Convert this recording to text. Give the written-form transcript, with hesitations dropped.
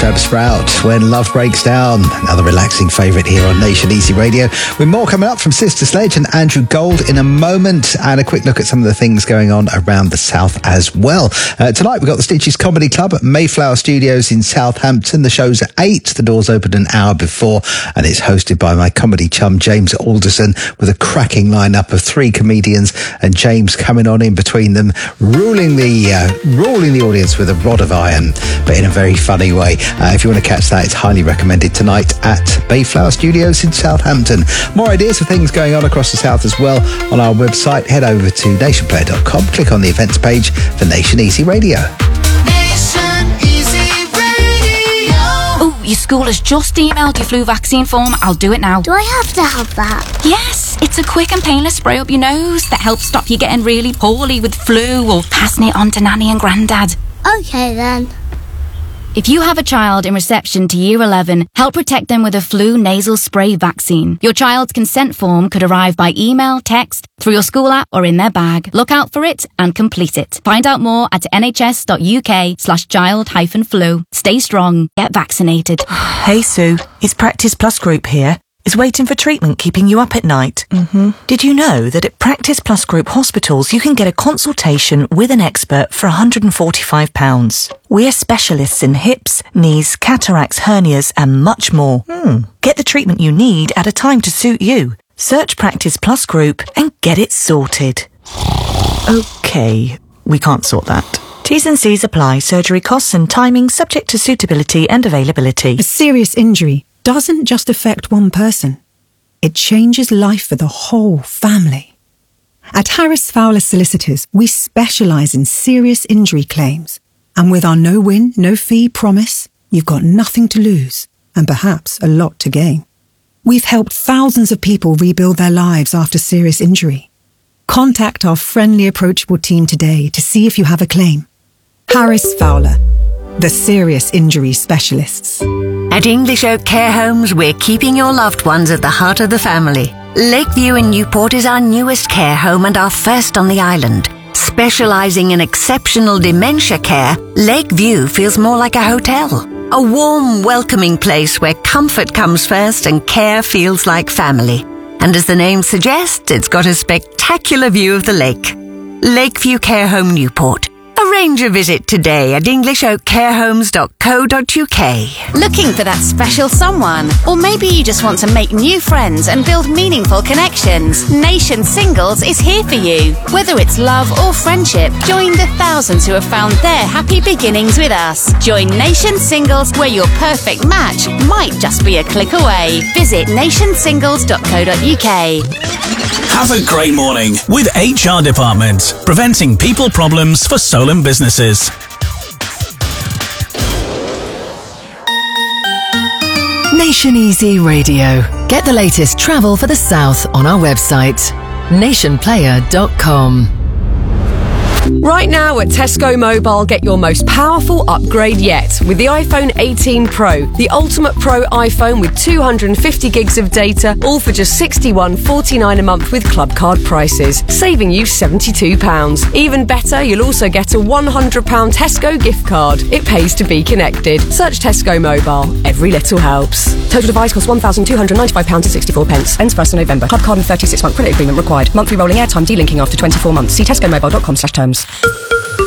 Blackstrap Sprout, When Love Breaks Down. Another relaxing favourite here on Nation Easy Radio. With more coming up from Sister Sledge and Andrew Gold in a moment, and a quick look at some of the things going on around the South as well. Tonight we've got the Stitches Comedy Club at Mayflower Studios in Southampton. The show's at 8. The doors open an hour before, and it's hosted by my comedy chum James Alderson, with a cracking lineup of 3 comedians, and James coming on in between them, ruling the audience with a rod of iron, but in a very funny way. If you want to catch that, it's highly recommended tonight at Mayflower Studios in Southampton. More ideas of things going on across the South as well on our website. Head over to nationplayer.com, click on the events page for Nation Easy Radio. Nation Easy Radio. Oh, your school has just emailed your flu vaccine form. I'll do it now. Do I have to have that? Yes, it's a quick and painless spray up your nose that helps stop you getting really poorly with flu or passing it on to Nanny and Grandad. Okay then. If you have a child in reception to Year 11, help protect them with a flu nasal spray vaccine. Your child's consent form could arrive by email, text, through your school app or in their bag. Look out for it and complete it. Find out more at nhs.uk/child-flu. Stay strong. Get vaccinated. Hey Sue, it's Practice Plus Group here. Is waiting for treatment keeping you up at night? Did you know that at Practice Plus Group hospitals you can get a consultation with an expert for £145? We're specialists in hips, knees, cataracts, hernias and much more. Get the treatment you need at a time to suit you. Search Practice Plus Group and get it sorted. Okay, we can't sort that. T's and C's apply. Surgery costs and timing subject to suitability and availability. A serious injury doesn't just affect one person. It changes life for the whole family. At Harris Fowler Solicitors, we specialise in serious injury claims. And with our no-win, no-fee promise, you've got nothing to lose and perhaps a lot to gain. We've helped thousands of people rebuild their lives after serious injury. Contact our friendly, approachable team today to see if you have a claim. Harris Fowler, the serious injury specialists. At English Oak Care Homes, we're keeping your loved ones at the heart of the family. Lakeview in Newport is our newest care home and our first on the island. Specialising in exceptional dementia care, Lakeview feels more like a hotel. A warm, welcoming place where comfort comes first and care feels like family. And as the name suggests, it's got a spectacular view of the lake. Lakeview Care Home Newport. Arrange a visit today at englishoakcarehomes.co.uk. Looking for that special someone? Or maybe you just want to make new friends and build meaningful connections? Nation Singles is here for you. Whether it's love or friendship, join the thousands who have found their happy beginnings with us. Join Nation Singles, where your perfect match might just be a click away. Visit nationsingles.co.uk. Have a great morning with HR Department, preventing people problems for Solent businesses. Nation Easy Radio. Get the latest travel for the South on our website, nationplayer.com. Right now at Tesco Mobile, get your most powerful upgrade yet with the iPhone 18 Pro, the ultimate Pro iPhone with 250 gigs of data, all for just $61.49 a month with club card prices, saving you £72. Even better, you'll also get a £100 Tesco gift card. It pays to be connected. Search Tesco Mobile. Every little helps. Total device costs £1,295.64. Ends 1st of November. Club card and 36-month credit agreement required. Monthly rolling airtime delinking after 24 months. See tescomobile.com/terms.